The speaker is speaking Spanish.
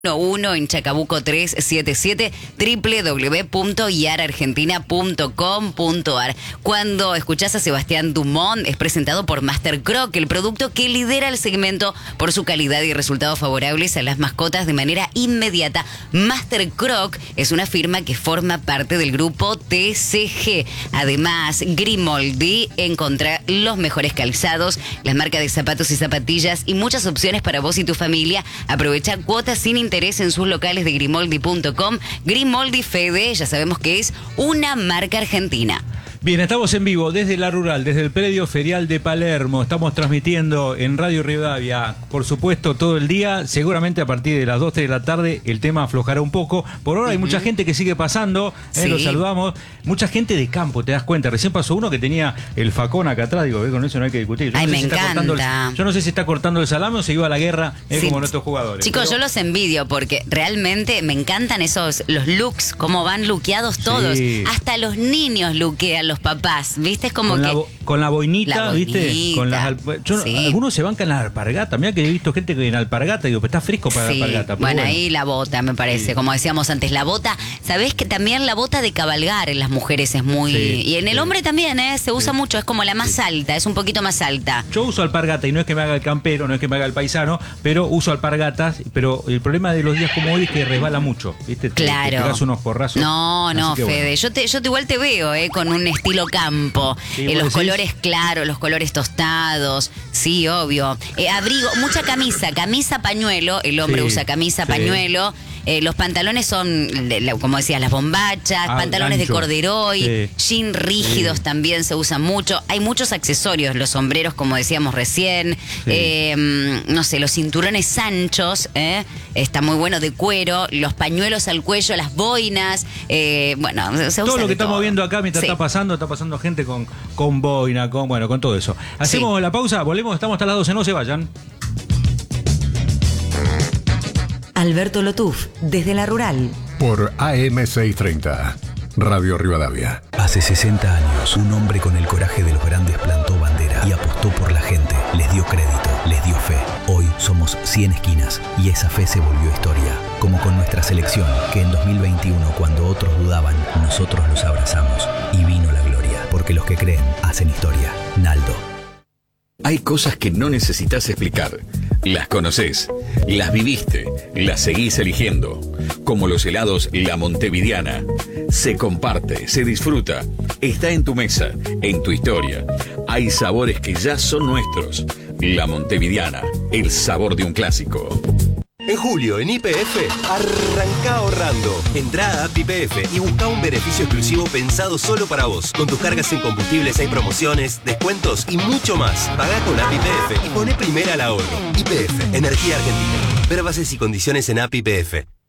11 en Chacabuco 377, www.iarargentina.com.ar. Cuando escuchás a Sebastián Dumont, es presentado por Master Croc, el producto que lidera el segmento por su calidad y resultados favorables a las mascotas de manera inmediata. Master Croc es una firma que forma parte del grupo TCG. Además, Grimoldi encontrá los mejores calzados, las marcas de zapatos y zapatillas y muchas opciones para vos y tu familia. Aprovecha cuotas sin interés en sus locales de Grimoldi.com. Grimoldi Fede, ya sabemos que es una marca argentina. Bien, estamos en vivo desde La Rural, desde el predio ferial de Palermo. Estamos transmitiendo en Radio Rivadavia, por supuesto, todo el día. Seguramente a partir de las 2, 3 de la tarde el tema aflojará un poco. Por ahora hay mucha gente que sigue pasando, Sí. los saludamos. Mucha gente de campo, te das cuenta. Recién pasó uno que tenía el facón acá atrás. Digo, con eso no hay que discutir. Ay, no sé me si encanta. yo no sé si está cortando el salame o se iba a la guerra, Sí. como nuestros jugadores. Chicos, Pero yo los envidio porque realmente me encantan los looks, cómo van luqueados todos. Sí. Hasta los niños luquean los papás, ¿viste? Es como con la boinita, La ¿viste? boinita, Con las sí. Algunos se bancan la alpargata. Mirá que he visto gente que en alpargata, digo, pero está fresco para Sí. la alpargata. Pero Bueno, ahí la bota, me parece. Sí. Como decíamos antes, la bota. ¿Sabés que también la bota de cabalgar en las mujeres es muy... Sí, y en el sí. hombre también, se usa mucho. Es como la más alta, es un poquito más alta. Yo uso alpargata y no es que me haga el campero, no es que me haga el paisano, pero uso alpargatas. Pero el problema de los días como hoy es que resbala mucho, ¿viste? Claro. Te pegas unos porrazos. No, Así que Fede. bueno. Yo igual te veo, con un estilo campo. Sí, Los ¿vos decís? colores claros, los colores tostados. Sí, obvio. Abrigo, mucha camisa pañuelo. El hombre Sí, usa camisa sí. pañuelo. Los pantalones son, como decías, las bombachas, pantalones gancho. de corderoy, Sí. jean rígidos Sí. también se usan mucho. Hay muchos accesorios, los sombreros, como decíamos recién, Sí. no sé, los cinturones anchos, está muy bueno, de cuero, los pañuelos al cuello, las boinas, bueno, se usa Todo lo de que estamos todo. viendo acá mientras Sí. está pasando gente con boina, con todo eso. Hacemos la pausa, volvemos, estamos hasta las 12, no se vayan. Alberto Lotuf, desde La Rural. Por AM630, Radio Rivadavia. Hace 60 años, un hombre con el coraje de los grandes plantó bandera y apostó por la gente. Les dio crédito, les dio fe. Hoy somos 100 esquinas y esa fe se volvió historia. Como con nuestra selección, que en 2021, cuando otros dudaban, nosotros los abrazamos. Y vino la gloria, porque los que creen hacen historia. Naldo. Hay cosas que no necesitas explicar. Las conoces, las viviste, las seguís eligiendo. Como los helados La Montevidiana. Se comparte, se disfruta. Está en tu mesa, en tu historia. Hay sabores que ya son nuestros. La Montevidiana, el sabor de un clásico. En julio, en YPF, arranca ahorrando. Entrá a App YPF y busca un beneficio exclusivo pensado solo para vos. Con tus cargas en combustibles hay promociones, descuentos y mucho más. Pagá con App YPF y poné primera al ahorro. YPF, Energía Argentina. Ver bases y condiciones en App YPF.